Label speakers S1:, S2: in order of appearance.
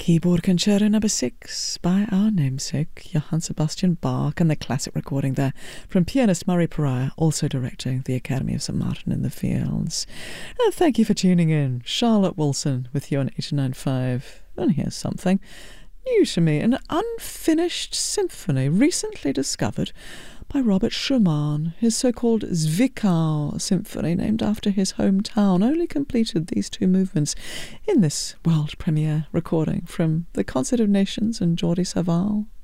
S1: Keyboard Concerto Number 6 by our namesake, Johann Sebastian Bach, and the classic recording there from pianist Murray Pariah, also directing the Academy of St Martin in the Fields. Thank you for tuning in. Charlotte Wilson with you on 89.5. And here's something new to me, an unfinished symphony recently discovered by Robert Schumann, his so-called Zwickau Symphony, named after his hometown, only completed these two movements in this world premiere recording from the Concert of Nations and Jordi Savall.